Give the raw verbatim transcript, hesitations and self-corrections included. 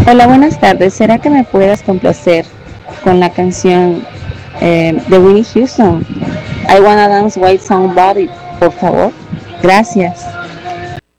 Hola, buenas tardes. ¿Será que me puedas complacer con la canción eh, de Winnie Houston? I Wanna Dance White Somebody, por favor. Gracias.